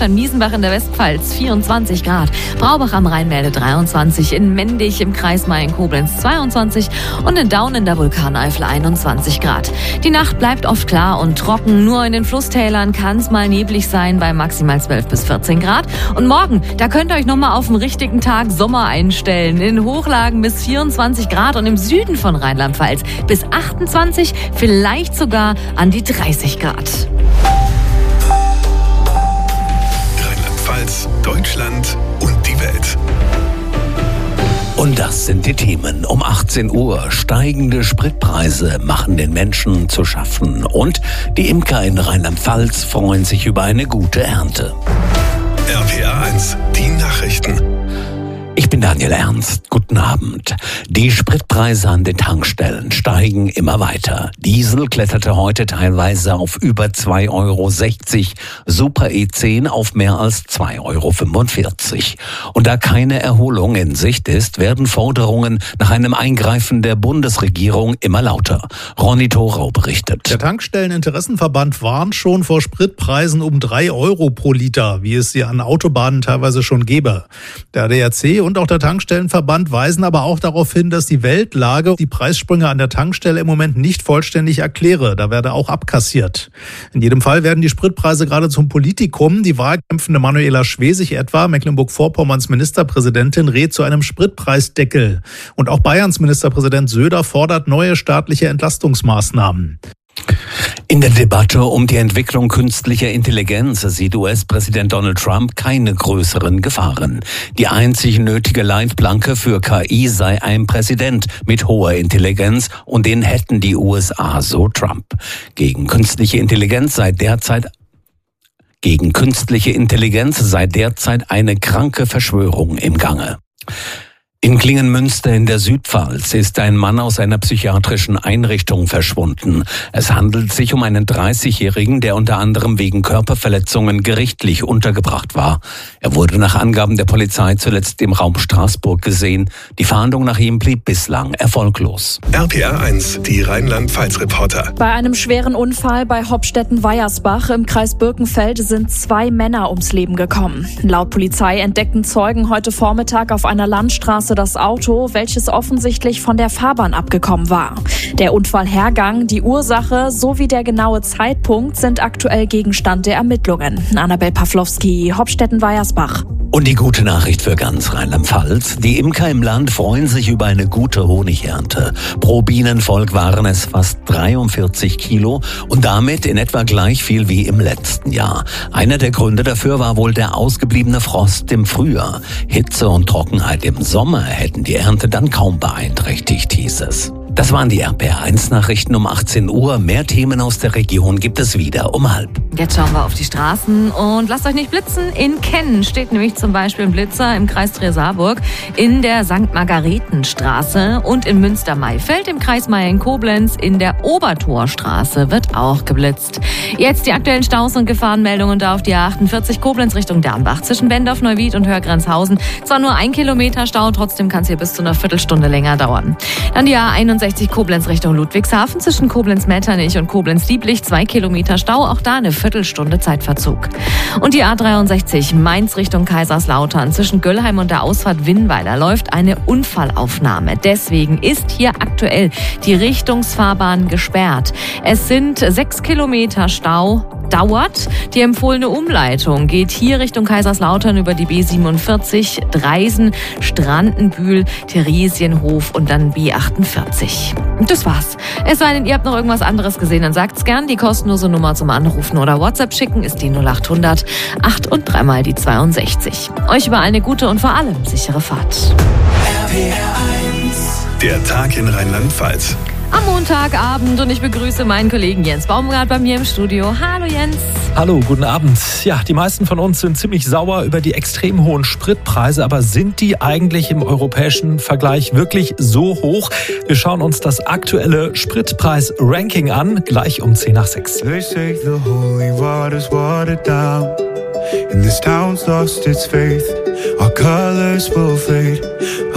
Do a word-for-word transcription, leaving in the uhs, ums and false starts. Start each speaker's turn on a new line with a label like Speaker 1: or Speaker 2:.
Speaker 1: Miesenbach in der Westpfalz vierundzwanzig Grad. Braubach am Rhein meldet dreiundzwanzig, in Mendig im Kreis Mayen-Koblenz zweiundzwanzig und in Daun in der Vulkaneifel einundzwanzig Grad. Die Nacht bleibt oft klar und trocken. Nur in den Flusstälern kann es mal neblig sein bei maximal zwölf bis vierzehn Grad. Und morgen, da könnt ihr euch nochmal auf den richtigen Tag Sommer einstellen. In Hochlagen bis vierundzwanzig Grad und im Süden von Rheinland-Pfalz bis achtundzwanzig, vielleicht sogar an die dreißig Grad.
Speaker 2: Rheinland-Pfalz, Deutschland und die Welt.
Speaker 3: Und das sind die Themen. Um achtzehn Uhr steigende Spritpreise machen den Menschen zu schaffen. Und die Imker in Rheinland-Pfalz freuen sich über eine gute Ernte.
Speaker 2: R P R eins, die Nachrichten.
Speaker 3: Ich bin Daniel Ernst. Guten Abend. Die Spritpreise an den Tankstellen steigen immer weiter. Diesel kletterte heute teilweise auf über zwei Euro sechzig, Super E zehn auf mehr als zwei Euro fünfundvierzig. Und da keine Erholung in Sicht ist, werden Forderungen nach einem Eingreifen der Bundesregierung immer lauter. Ronny Thorau berichtet.
Speaker 4: Der Tankstelleninteressenverband warnt schon vor Spritpreisen um drei Euro pro Liter, wie es sie an Autobahnen teilweise schon gäbe. Der A D A C und auch der Tankstellenverband weisen aber auch darauf hin, dass die Weltlage die Preissprünge an der Tankstelle im Moment nicht vollständig erkläre. Da werde auch abkassiert. In jedem Fall werden die Spritpreise gerade zum Politikum. Die wahlkämpfende Manuela Schwesig etwa, Mecklenburg-Vorpommerns Ministerpräsidentin, rät zu einem Spritpreisdeckel. Und auch Bayerns Ministerpräsident Söder fordert neue staatliche Entlastungsmaßnahmen.
Speaker 3: In der Debatte um die Entwicklung künstlicher Intelligenz sieht U S-Präsident Donald Trump keine größeren Gefahren. Die einzig nötige Leitplanke für K I sei ein Präsident mit hoher Intelligenz und den hätten die U S A, so Trump. Gegen künstliche Intelligenz sei derzeit Gegen künstliche Intelligenz sei derzeit eine kranke Verschwörung im Gange. In Klingenmünster in der Südpfalz ist ein Mann aus einer psychiatrischen Einrichtung verschwunden. Es handelt sich um einen dreißigjährigen, der unter anderem wegen Körperverletzungen gerichtlich untergebracht war. Er wurde nach Angaben der Polizei zuletzt im Raum Straßburg gesehen. Die Fahndung nach ihm blieb bislang erfolglos.
Speaker 2: R P R eins, die Rheinland-Pfalz-Reporter.
Speaker 5: Bei einem schweren Unfall bei Hopstetten-Weiersbach im Kreis Birkenfeld sind zwei Männer ums Leben gekommen. Laut Polizei entdeckten Zeugen heute Vormittag auf einer Landstraße das Auto, welches offensichtlich von der Fahrbahn abgekommen war. Der Unfallhergang, die Ursache sowie der genaue Zeitpunkt sind aktuell Gegenstand der Ermittlungen. Annabel Pawlowski, Hopstetten-Weiersbach.
Speaker 3: Und die gute Nachricht für ganz Rheinland-Pfalz. Die Imker im Land freuen sich über eine gute Honigernte. Pro Bienenvolk waren es fast dreiundvierzig Kilo und damit in etwa gleich viel wie im letzten Jahr. Einer der Gründe dafür war wohl der ausgebliebene Frost im Frühjahr. Hitze und Trockenheit im Sommer hätten die Ernte dann kaum beeinträchtigt, hieß es. Das waren die R P R eins Nachrichten um achtzehn Uhr. Mehr Themen aus der Region gibt es wieder um halb.
Speaker 1: Jetzt schauen wir auf die Straßen und lasst euch nicht blitzen. In Kennen steht nämlich zum Beispiel ein Blitzer im Kreis Trier-Saarburg, in der Sankt Margaretenstraße und in Münster-Maifeld im Kreis Mayen-Koblenz in der Obertorstraße wird auch geblitzt. Jetzt die aktuellen Staus und Gefahrenmeldungen da auf die A achtundvierzig Koblenz Richtung Dernbach zwischen Bendorf, Neuwied und Hörgrenzhausen. Zwar nur ein Kilometer Stau, trotzdem kann es hier bis zu einer Viertelstunde länger dauern. Dann die A einundsechzig Koblenz Richtung Ludwigshafen zwischen Koblenz-Metternich und Koblenz-Dieblich, zwei Kilometer Stau, auch da eine Viertelstunde Zeitverzug. Und die A dreiundsechzig Mainz Richtung Kaiserslautern zwischen Göllheim und der Ausfahrt Winnweiler läuft eine Unfallaufnahme. Deswegen ist hier aktuell die Richtungsfahrbahn gesperrt. Es sind sechs Kilometer Stau. Dauert. Die empfohlene Umleitung geht hier Richtung Kaiserslautern über die B siebenundvierzig, Dreisen, Strandenbühl, Theresienhof und dann B achtundvierzig. Und das war's. Es sei denn, ihr habt noch irgendwas anderes gesehen, dann sagt's gern. Die kostenlose Nummer zum Anrufen oder WhatsApp schicken ist die null achthundert acht und dreimal die zweiundsechzig. Euch überall eine gute und vor allem sichere Fahrt.
Speaker 2: R P R eins. Der Tag in Rheinland-Pfalz.
Speaker 1: Am Montagabend und ich begrüße meinen Kollegen Jens Baumgart bei mir im Studio. Hallo Jens.
Speaker 6: Hallo, guten Abend. Ja, die meisten von uns sind ziemlich sauer über die extrem hohen Spritpreise, aber sind die eigentlich im europäischen Vergleich wirklich so hoch? Wir schauen uns das aktuelle Spritpreis-Ranking an, gleich um zehn nach sechs.
Speaker 7: They say the holy water's watered down and this town's lost its faith. Our colors will fade.